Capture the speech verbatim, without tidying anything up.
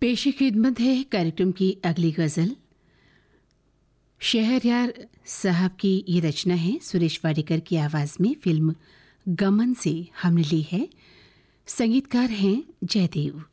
पेशी खिदमत है कार्यक्रम की अगली गज़ल। शहरयार साहब की ये रचना है, सुरेश वाडेकर की आवाज़ में। फिल्म गमन से हमने ली है। संगीतकार हैं जयदेव।